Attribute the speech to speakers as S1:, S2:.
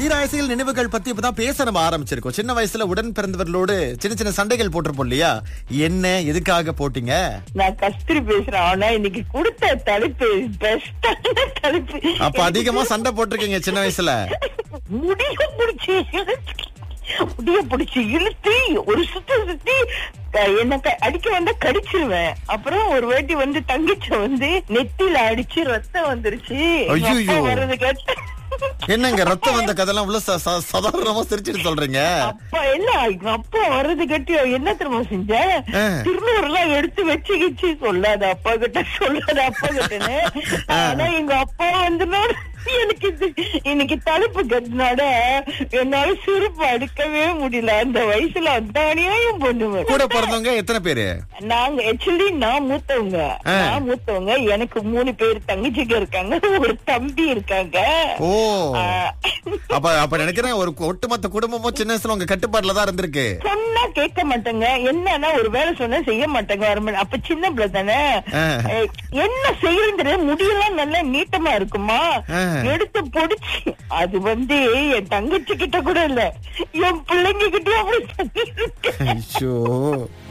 S1: தீராயசிகள் நினைவுகள் பத்தி இப்பதான் பேச நம்ம ஆரம்பிச்சிருக்கோம். சின்ன வயசுல உடன் பிறந்தவர்களோடு சின்ன சின்ன சண்டைகள் போட்டிருப்போம் இல்லையா? என்ன எதுக்காக போட்டீங்க?
S2: நான் கஸ்தூரி பேசுறேன். ஆனா இன்னைக்கு கொடுத்த தலைப்பு பெஸ்டான தலைப்பு.
S1: அப்ப அதிகமா சண்டை போட்டிருக்கீங்க சின்ன வயசுல.
S2: முடிய பிடிச்சி இழுத்து ஒரு சுத்தி என்ன அடிக்க வந்தா கடிச்சிருவேன். அப்புறம் ஒரு வாட்டி வந்து தங்கச்ச வந்து நெத்தில அடிச்சு ரத்தம் வந்துருச்சு. வர்றது கேட்ட
S1: என்னங்க ரத்தம் வந்த கதெல்லாம் இவ்வளவு சாதாரணமா சிரிச்சுட்டு சொல்றீங்க?
S2: அப்பா இல்ல எங்க அப்பா வர்றது கட்டி என்ன தெரியுமா செஞ்ச, திருநூறு எல்லாம் எடுத்து வச்சுக்கிச்சு. சொல்லாத அப்பா கிட்டன்னு. ஆனா எங்க அப்பா வந்து எனக்கு இன்னைக்கு தலைப்பு கட்டினாட என்னால சிரிப்பு அடுக்கவே முடியல. அந்த வயசுல அந்தானியாயும் பண்ணுவேன்.
S1: கூட பிறந்தவங்க எத்தனை பேரு?
S2: நாங்க ஆக்சுவலி நான் மூத்தவங்க. எனக்கு 3 பேர் தங்கச்சிங்க இருக்காங்க, ஒரு தம்பி இருக்காங்க.
S1: ஓ அப்ப நினைக்கிறேன் ஒரு ஒட்டுமொத்த குடும்பமும் சின்ன வயசுல உங்க கட்டுப்பாட்டுல தான் இருந்திருக்கு.
S2: சொன்னா கேட்க மாட்டாங்க. என்னன்னா ஒரு வேலை சொன்னா செய்ய மாட்டாங்க. அப்ப சின்ன பிள்ளை தானே, என்ன செய்யறது முடியெல்லாம் நல்லா நீட்டமா இருக்குமா, எடுத்து பொடிச்சு அது வந்து என் தங்கச்சி கிட்ட கூட இல்ல, என் பிள்ளைங்க கிட்டயும் அப்படி